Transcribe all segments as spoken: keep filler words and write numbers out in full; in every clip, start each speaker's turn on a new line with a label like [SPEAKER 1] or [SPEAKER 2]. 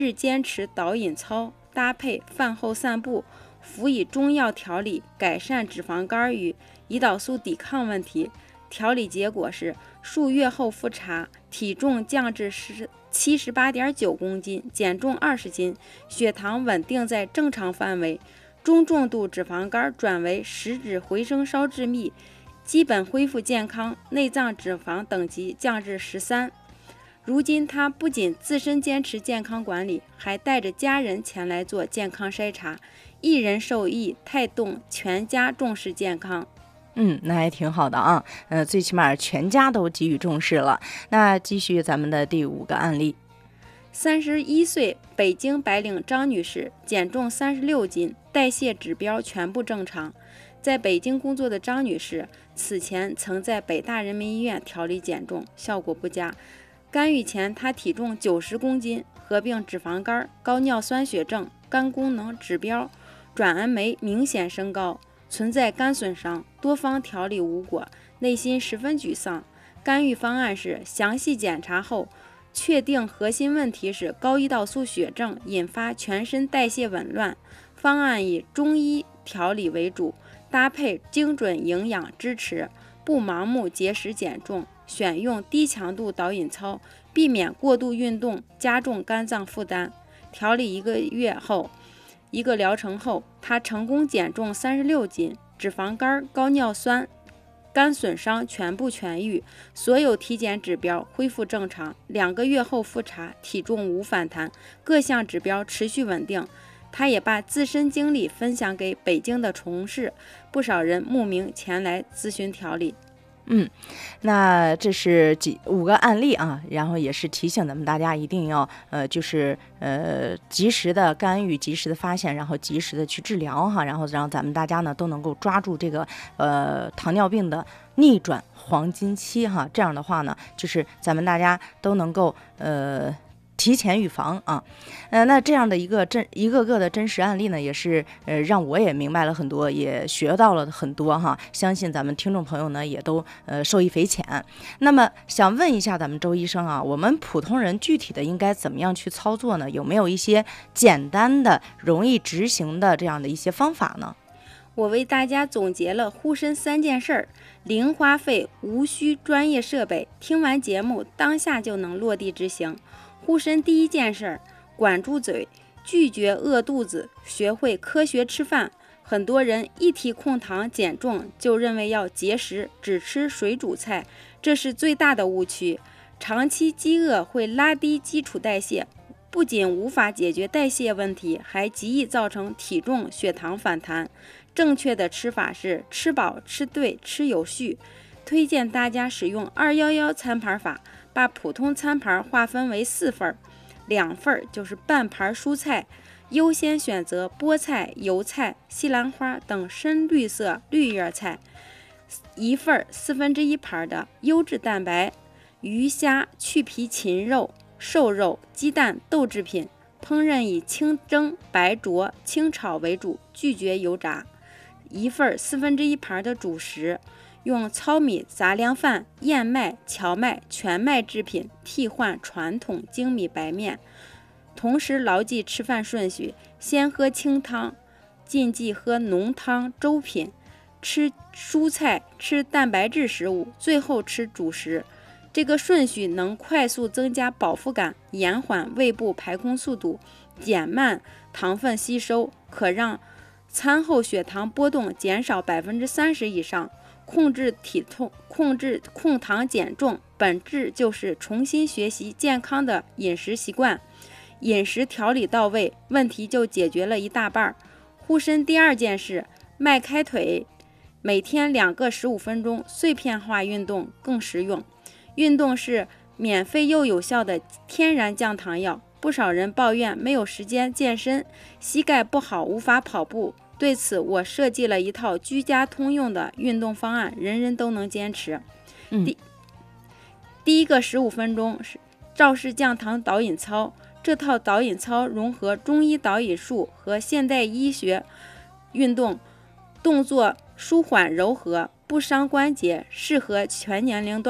[SPEAKER 1] 日坚持导引操，搭配饭后散步，辅以中药调理，改善脂肪肝与胰岛素抵抗问题。调理结果是数月后复查，体重降至七十八点九公斤，减重二十斤，血糖稳定在正常范围，中重度脂肪肝转为实质回升烧致密，基本恢复健康，内脏脂肪等级降至十三。如今他不仅自身坚持健康管理，还带着家人前来做健康筛查，一人受益，带动全家重视健康。
[SPEAKER 2] 嗯，那还挺好的啊，呃，最起码全家都给予重视了。那继续咱们的第五个案例。
[SPEAKER 1] 三十一岁北京白领张女士，减重三十六斤，代谢指标全部正常。在北京工作的张女士，此前曾在北大人民医院调理减重，效果不佳。干预前，她体重九十公斤，合并脂肪肝、高尿酸血症，肝功能指标、转氨酶明显升高，存在肝损伤，多方调理无果，内心十分沮丧。干预方案是详细检查后，确定核心问题是高胰岛素血症引发全身代谢紊乱，方案以中医调理为主，搭配精准营养支持，不盲目节食减重，选用低强度导引操，避免过度运动加重肝脏负担。调理一个月后，一个疗程后，他成功减重三十六斤，脂肪肝、高尿酸、肝损伤全部痊愈，所有体检指标恢复正常。两个月后复查，体重无反弹，各项指标持续稳定。他也把自身经历分享给北京的同事，不少人慕名前来咨询调理。
[SPEAKER 2] 嗯，那这是几五个案例啊，然后也是提醒咱们大家一定要呃，就是呃及时的干预，及时的发现，然后及时的去治疗哈，然后让咱们大家呢都能够抓住这个呃糖尿病的逆转黄金期哈，这样的话呢，就是咱们大家都能够呃。提前预防啊，呃，那这样的一个真一个个的真实案例呢，也是呃让我也明白了很多，也学到了很多哈。相信咱们听众朋友呢也都呃受益匪浅。那么想问一下咱们周医生啊，我们普通人具体的应该怎么样去操作呢？有没有一些简单的、容易执行的这样的一些方法呢？
[SPEAKER 1] 我为大家总结了护身三件事儿，零花费、无需专业设备，听完节目当下就能落地执行。护身第一件事儿，管住嘴，拒绝饿肚子，学会科学吃饭。很多人一提控糖减重就认为要节食，只吃水煮菜，这是最大的误区。长期饥饿会拉低基础代谢，不仅无法解决代谢问题，还极易造成体重、血糖反弹。正确的吃法是吃饱、吃对、吃有序。推荐大家使用二一一餐盘法，把普通餐盘划分为四份，两份就是半盘蔬菜，优先选择菠菜、油菜、西兰花等深绿色绿叶菜，一份四分之一盘的优质蛋白，鱼虾、去皮禽肉、瘦肉、鸡蛋、豆制品，烹饪以清蒸、白灼、清炒为主，拒绝油炸。一份四分之一盘的主食，用糙米、杂粮饭、燕麦、荞麦、全麦制品替换传统精米白面，同时牢记吃饭顺序：先喝清汤，禁忌喝浓汤粥品，吃蔬菜、吃蛋白质食物，最后吃主食。这个顺序能快速增加饱腹感，延缓胃部排空速度，减慢糖分吸收，可让餐后血糖波动减少百分之三十以上。控制体重、控制控糖减重，本质就是重新学习健康的饮食习惯。饮食调理到位，问题就解决了一大半。护身第二件事，迈开腿，每天两个十五分钟碎片化运动更实用。运动是免费又有效的天然降糖药。不少人抱怨没有时间健身，膝盖不好无法跑步。对此，我设计了一套居家通用的运动方案，人人都能坚持。
[SPEAKER 2] 嗯、
[SPEAKER 1] 第第一个十五分钟是赵氏降糖导引操，这套导引操融合中医导引术和现代医学运动，动作舒缓柔和，不伤关节，适合全年龄段，合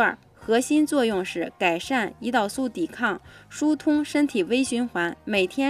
[SPEAKER 1] 核心作用是改善胰岛素抵抗，疏通身体微循环，每天